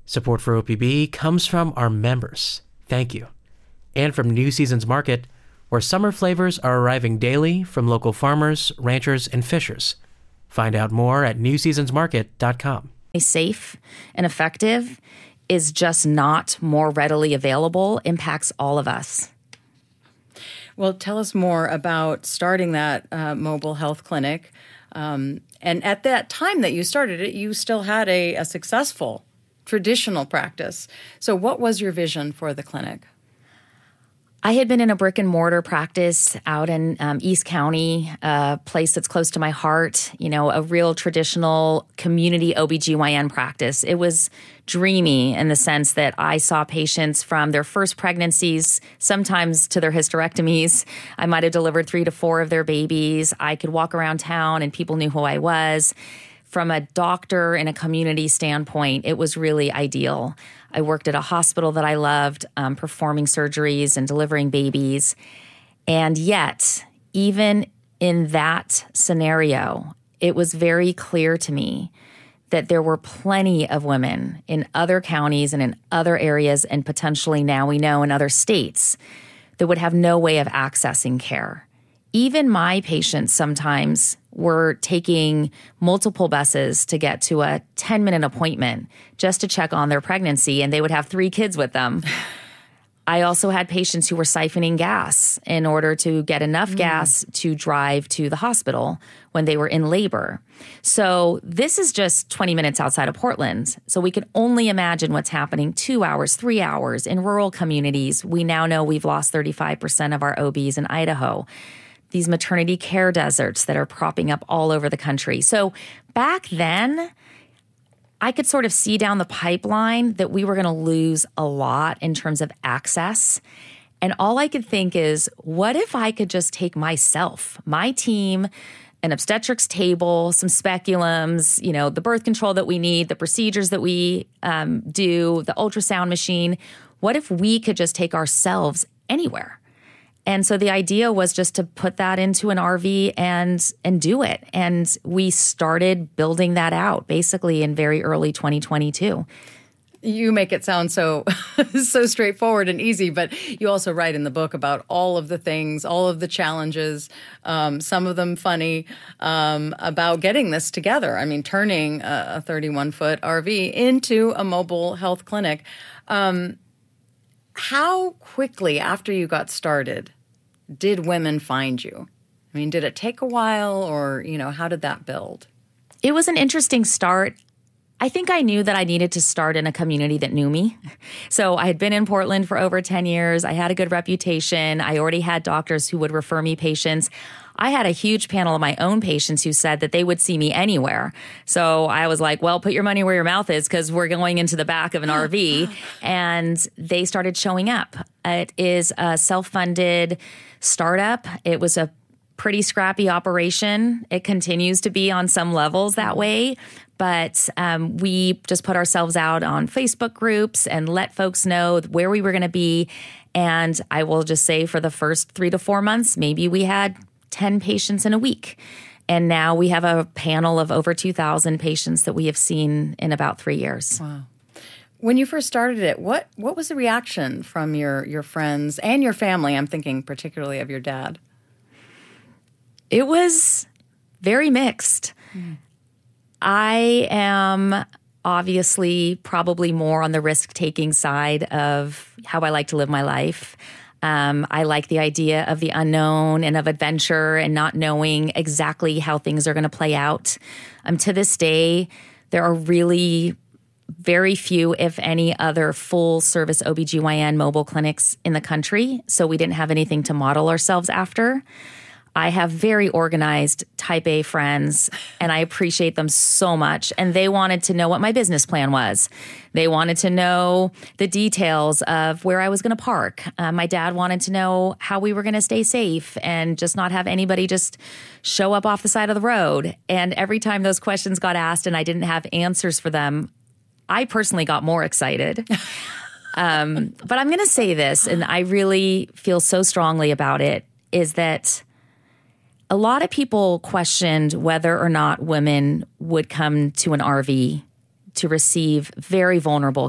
Support for OPB comes from our members. Thank you. And from New Seasons Market, where summer flavors are arriving daily from local farmers, ranchers, and fishers. Find out more at newseasonsmarket.com. Safe and effective is just not more readily available, impacts all of us. Well, tell us more about starting that mobile health clinic. And at that time that you started it, you still had a successful traditional practice. So what was your vision for the clinic? I had been in a brick and mortar practice out in East County, a place that's close to my heart, a real traditional community OBGYN practice. It was dreamy in the sense that I saw patients from their first pregnancies, sometimes to their hysterectomies. I might have delivered 3 to 4 of their babies. I could walk around town and people knew who I was. From a doctor and a community standpoint, it was really ideal. I worked at a hospital that I loved, performing surgeries and delivering babies. And yet, even in that scenario, it was very clear to me that there were plenty of women in other counties and in other areas, and potentially now we know in other states, that would have no way of accessing care. Even my patients sometimes were taking multiple buses to get to a 10-minute appointment just to check on their pregnancy, and they would have 3 kids with them. I also had patients who were siphoning gas in order to get enough gas to drive to the hospital when they were in labor. So this is just 20 minutes outside of Portland. So we can only imagine what's happening 2 hours, 3 hours in rural communities. We now know we've lost 35% of our OBs in Idaho. These maternity care deserts that are propping up all over the country. So back then, I could sort of see down the pipeline that we were going to lose a lot in terms of access. And all I could think is, what if I could just take myself, my team, an obstetrics table, some speculums, the birth control that we need, the procedures that we do, the ultrasound machine. What if we could just take ourselves anywhere? And so the idea was just to put that into an RV and do it. And we started building that out basically in very early 2022. You make it sound so straightforward and easy, but you also write in the book about all of the things, all of the challenges, some of them funny, about getting this together. I mean, turning a 31-foot RV into a mobile health clinic. How quickly after you got started did women find you? I mean, did it take a while, or, how did that build? It was an interesting start. I think I knew that I needed to start in a community that knew me. So I had been in Portland for over 10 years. I had a good reputation. I already had doctors who would refer me patients. I had a huge panel of my own patients who said that they would see me anywhere. So I was like, well, put your money where your mouth is, because we're going into the back of an RV. And they started showing up. It is a self-funded startup. It was a pretty scrappy operation. It continues to be on some levels that way. But we just put ourselves out on Facebook groups and let folks know where we were going to be. And I will just say for the first 3 to 4 months, maybe we had 10 patients in a week. And now we have a panel of over 2,000 patients that we have seen in about 3 years. Wow. When you first started it, what was the reaction from your friends and your family? I'm thinking particularly of your dad. It was very mixed. I am obviously probably more on the risk-taking side of how I like to live my life. I like the idea of the unknown and of adventure and not knowing exactly how things are going to play out. To this day, there are really very few, if any, other full-service OBGYN mobile clinics in the country, so we didn't have anything to model ourselves after. I have very organized type A friends, and I appreciate them so much. And they wanted to know what my business plan was. They wanted to know the details of where I was going to park. My dad wanted to know how we were going to stay safe and just not have anybody just show up off the side of the road. And every time those questions got asked and I didn't have answers for them, I personally got more excited. But I'm going to say this, and I really feel so strongly about it, is that a lot of people questioned whether or not women would come to an RV to receive very vulnerable